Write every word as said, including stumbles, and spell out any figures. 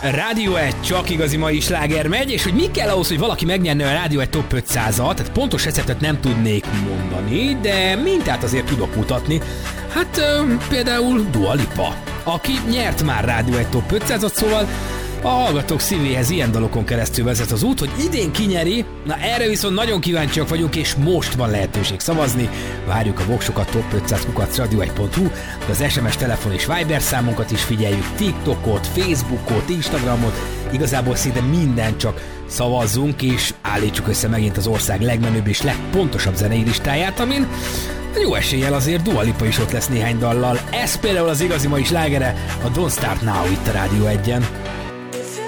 Rádió egy csak igazi mai sláger megy, és hogy mi kell ahhoz, hogy valaki megnyerne a Rádió egy top ötszázat, tehát pontos receptet nem tudnék mondani, de mintát azért tudok mutatni. Hát például Dua Lipa, aki nyert már Rádió egy top ötszázat, szóval a hallgatók szívéhez ilyen dalokon keresztül vezet az út, hogy idén kinyeri. Na erre viszont nagyon kíváncsiak vagyunk, és most van lehetőség szavazni. Várjuk a voksokat, top ötszáz kukac radio egy pont hu, de az es em es, telefon és Viber számunkat is figyeljük, TikTokot, Facebookot, Instagramot, igazából szinte minden, csak szavazzunk, és állítsuk össze megint az ország legmenőbb és legpontosabb zenei listáját, amin jó eséllyel azért Dua Lipa is ott lesz néhány dallal. Ez például az igazi mai slágere, a Don't Start Now itt a Rádió egyen.